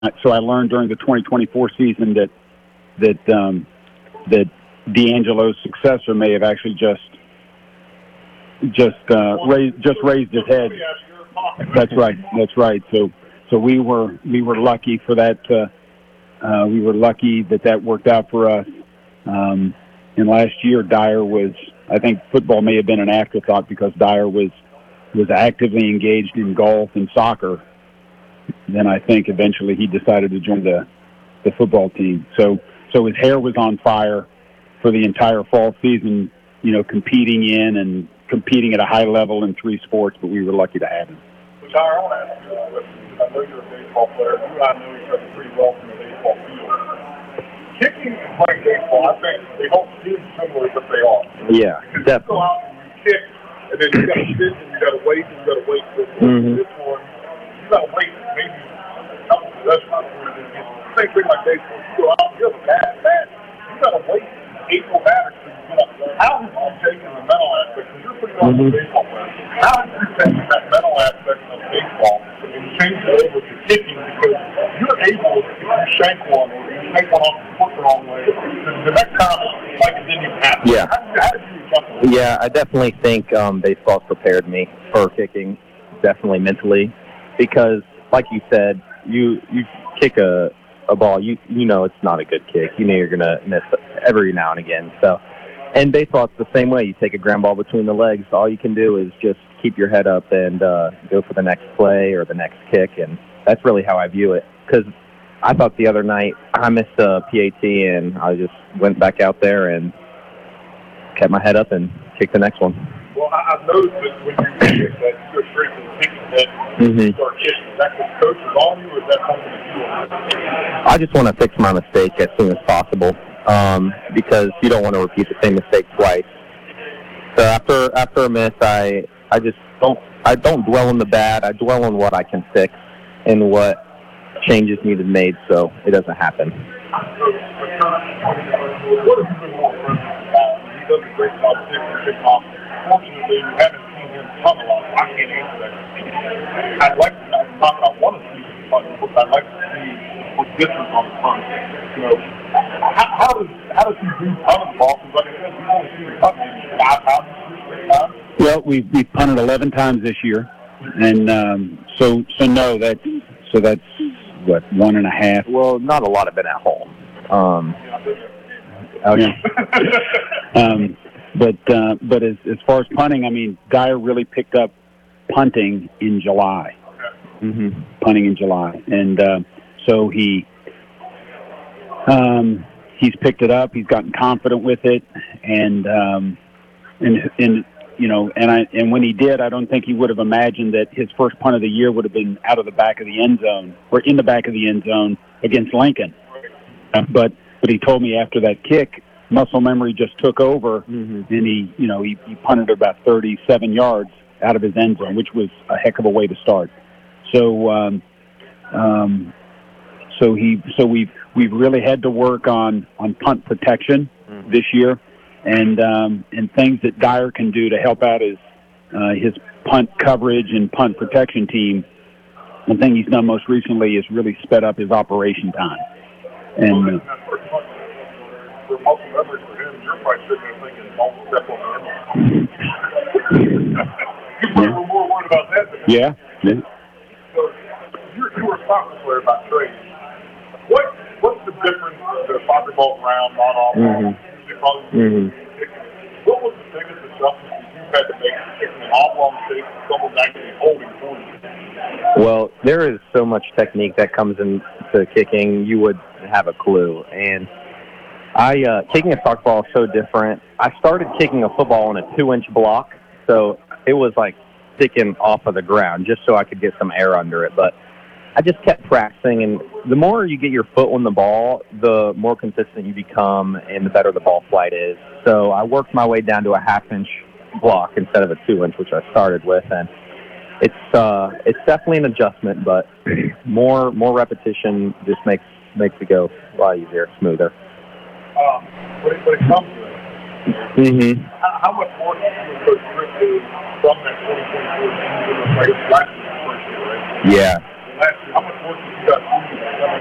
So I learned during the 2024 season that D'Angelo's successor may have actually just raised his head. That's right. So we were lucky for that. We were lucky that worked out for us. And last year, Dyer was. I think football may have been an afterthought because Dyer was actively engaged in golf and soccer. Then I think eventually he decided to join the football team. So his hair was on fire for the entire fall season, competing at a high level in 3 sports, but we were lucky to have him. Which I want to ask you, I know you're a baseball player. You and I know each other pretty well from the baseball field. Kicking and playing baseball, I think they don't seem similar, but they are. Yeah, definitely. You go out and you kick, and then you got to sit and you got to wait and you got to wait. This one, you got to wait maybe a couple of possessions before you get the same thing like baseball. You go out and you have a bad bat, you got to wait 8 more batters to get up. How have you taken the mental aspect? Because you're pretty much a baseball player. How have you taken that mental aspect of baseball and changed it over to kicking? Because you're able, if you shank one or you shank one off the foot the wrong way, the next time like it didn't even happen. Yeah. How did you adjust to that? Yeah, I definitely think baseball's prepared me for kicking, definitely mentally, because like you said, you kick a ball, you know it's not a good kick. You know you're going to miss every now and again. So, and baseball, it's the same way. You take a ground ball between the legs. All you can do is just keep your head up and go for the next play or the next kick, and that's really how I view it. Because I thought the other night I missed a PAT, and I just went back out there and kept my head up and kicked the next one. Well, I've noticed that when you kick that, you go straight to the kicking head and you start kicking. Is that because the coach is on you, or is that something that you want? I just want to fix my mistake as soon as possible, because you don't want to repeat the same mistake twice. So after a miss, I don't dwell on the bad. I dwell on what I can fix and what changes need to be made so it doesn't happen. What have you been more impressed about? He does a great job kicking off. Fortunately, you haven't seen him punt a lot. I can't answer that. I'd like to talk about one of the seasons punting, but I'd like to see what's different on the punt. How does he do punting the ball? Because like I said, we've only seen him punt maybe 5 times, 6 times. Well, we've punted 11 times this year, and so that's what, 1.5. Well, not a lot have been at home. But as far as punting, I mean, Dyer really picked up punting in July. Okay. Punting in July, and so he's picked it up. He's gotten confident with it, and when he did, I don't think he would have imagined that his first punt of the year would have been out of the back of the end zone or in the back of the end zone against Lincoln. But he told me after that kick, muscle memory just took over, and he punted about 37 yards out of his end zone, which was a heck of a way to start. So we've really had to work on punt protection this year, and things that Dyer can do to help out his punt coverage and punt protection team. One thing he's done most recently is really sped up his operation time. And for muscle memory for him, you're probably sitting there thinking, don't step on the end. You're more worried about that than yeah. So you were a soccer player by trade. What's the difference? The soccer ball round, not off. What was the biggest adjustment you've had to make to kicking an oblong shape and someone's actually holding for you? Well, there is so much technique that comes into kicking, you would have a clue. And kicking a soccer ball is so different. I started kicking a football on a 2-inch block, so it was like sticking off of the ground just so I could get some air under it. But I just kept practicing, and the more you get your foot on the ball, the more consistent you become and the better the ball flight is. So I worked my way down to a 1/2-inch block instead of a 2-inch, which I started with, and it's definitely an adjustment, but more repetition just makes it go a lot easier, smoother. When it comes to it, how much more do you Coach Rick do from that 2024 season? Like last year, right? Yeah. last year, how much work did you guys do?